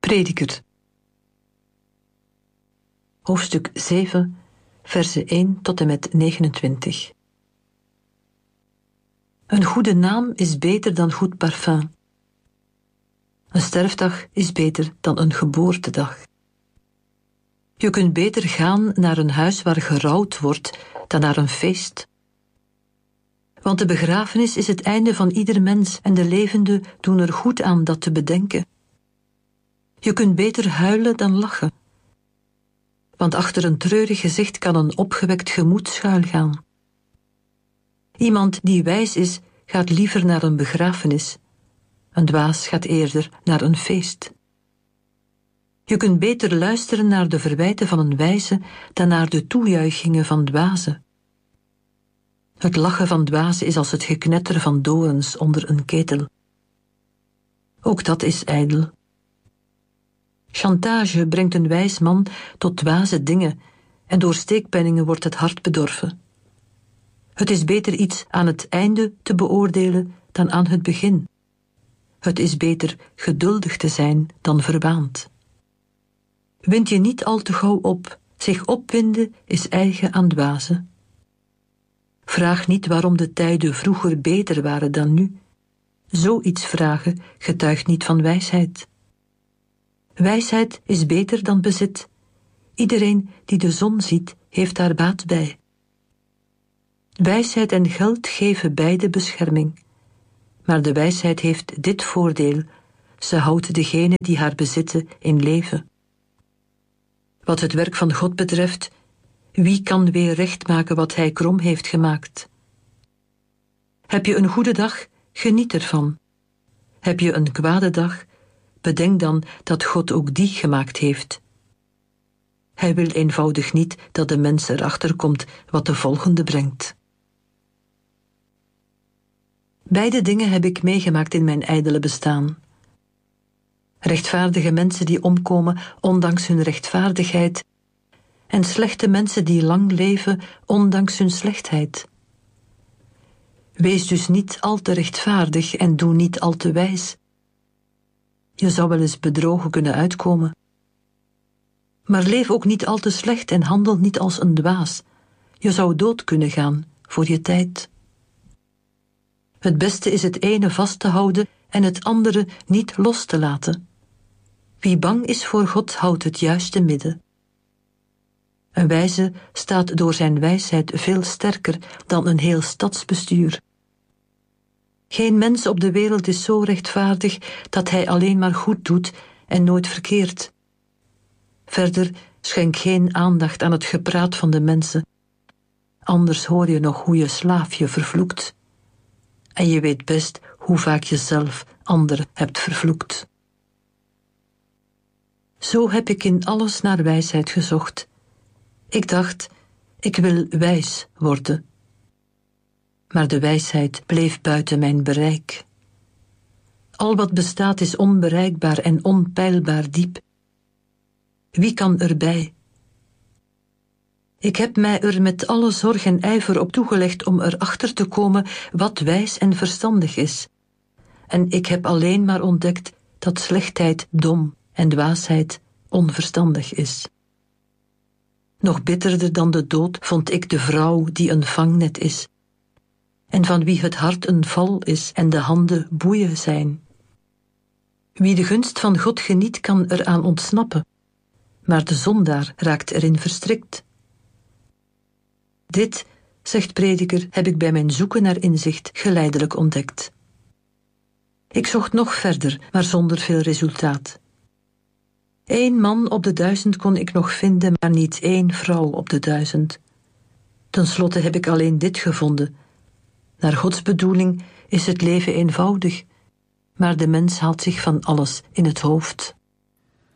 Prediker. Hoofdstuk 7, versen 1 tot en met 29. Een goede naam is beter dan goed parfum. Een sterfdag is beter dan een geboortedag. Je kunt beter gaan naar een huis waar gerouwd wordt dan naar een feest. Want de begrafenis is het einde van ieder mens en de levenden doen er goed aan dat te bedenken. Je kunt beter huilen dan lachen. Want achter een treurig gezicht kan een opgewekt gemoed schuilgaan. Iemand die wijs is, gaat liever naar een begrafenis. Een dwaas gaat eerder naar een feest. Je kunt beter luisteren naar de verwijten van een wijze dan naar de toejuichingen van dwazen. Het lachen van dwazen is als het geknetter van dorens onder een ketel. Ook dat is ijdel. Chantage brengt een wijs man tot dwaze dingen en door steekpenningen wordt het hart bedorven. Het is beter iets aan het einde te beoordelen dan aan het begin. Het is beter geduldig te zijn dan verwaand. Wind je niet al te gauw op, zich opwinden is eigen aan dwazen. Vraag niet waarom de tijden vroeger beter waren dan nu. Zoiets vragen getuigt niet van wijsheid. Wijsheid is beter dan bezit. Iedereen die de zon ziet, heeft daar baat bij. Wijsheid en geld geven beide bescherming. Maar de wijsheid heeft dit voordeel: ze houdt degene die haar bezitten in leven. Wat het werk van God betreft, wie kan weer recht maken wat hij krom heeft gemaakt? Heb je een goede dag, geniet ervan. Heb je een kwade dag, bedenk dan dat God ook die gemaakt heeft. Hij wil eenvoudig niet dat de mens erachter komt wat de volgende brengt. Beide dingen heb ik meegemaakt in mijn ijdele bestaan. Rechtvaardige mensen die omkomen ondanks hun rechtvaardigheid en slechte mensen die lang leven ondanks hun slechtheid. Wees dus niet al te rechtvaardig en doe niet al te wijs. Je zou wel eens bedrogen kunnen uitkomen. Maar leef ook niet al te slecht en handel niet als een dwaas. Je zou dood kunnen gaan voor je tijd. Het beste is het ene vast te houden en het andere niet los te laten. Wie bang is voor God houdt het juiste midden. Een wijze staat door zijn wijsheid veel sterker dan een heel stadsbestuur. Geen mens op de wereld is zo rechtvaardig dat hij alleen maar goed doet en nooit verkeert. Verder schenk geen aandacht aan het gepraat van de mensen. Anders hoor je nog hoe je slaaf je vervloekt. En je weet best hoe vaak je zelf anderen hebt vervloekt. Zo heb ik in alles naar wijsheid gezocht. Ik dacht, ik wil wijs worden. Maar de wijsheid bleef buiten mijn bereik. Al wat bestaat is onbereikbaar en onpeilbaar diep. Wie kan erbij? Ik heb mij er met alle zorg en ijver op toegelegd om erachter te komen wat wijs en verstandig is. En ik heb alleen maar ontdekt dat slechtheid dom en dwaasheid onverstandig is. Nog bitterder dan de dood vond ik de vrouw die een vangnet is, en van wie het hart een val is en de handen boeien zijn. Wie de gunst van God geniet, kan eraan ontsnappen, maar de zondaar raakt erin verstrikt. Dit, zegt Prediker, heb ik bij mijn zoeken naar inzicht geleidelijk ontdekt. Ik zocht nog verder, maar zonder veel resultaat. 1 man op de 1000 kon ik nog vinden, maar niet 1 vrouw op de 1000. Ten slotte heb ik alleen dit gevonden. Naar Gods bedoeling is het leven eenvoudig, maar de mens haalt zich van alles in het hoofd.